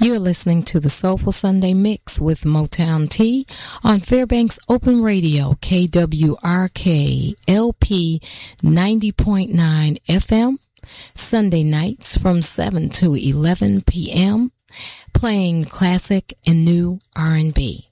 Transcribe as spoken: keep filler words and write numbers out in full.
You're listening to the Soulful Sunday Mix with Motown T on Fairbanks Open Radio, K W R K L P ninety point nine F M, Sunday nights from seven to eleven p.m., playing classic and new R and B.